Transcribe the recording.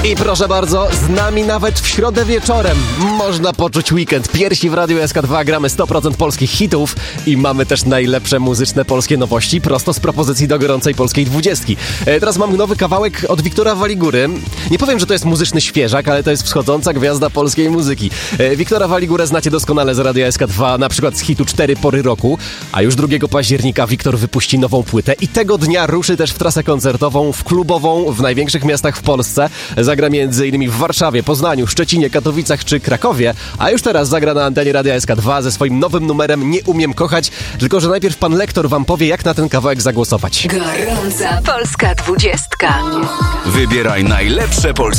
I proszę bardzo, z nami nawet w środę wieczorem można poczuć weekend. Piersi w Radiu SK2 gramy 100% polskich hitów i mamy też najlepsze muzyczne polskie nowości prosto z propozycji do gorącej polskiej 20. Teraz mam nowy kawałek od Wiktora Waligury. Nie powiem, że to jest muzyczny świeżak, ale to jest wschodząca gwiazda polskiej muzyki. Wiktora Waligurę znacie doskonale z Radia SK2, na przykład z hitu 4 pory roku, a już 2 października Wiktor wypuści nową płytę i tego dnia ruszy też w trasę koncertową, w klubową w największych miastach w Polsce. Zagra m.in. w Warszawie, Poznaniu, Szczecinie, Katowicach czy Krakowie, a już teraz zagra na antenie Radia SK2 ze swoim nowym numerem Nie umiem kochać, tylko że najpierw pan lektor wam powie, jak na ten kawałek zagłosować. Gorąca polska 20. Wybieraj najlepsze polskie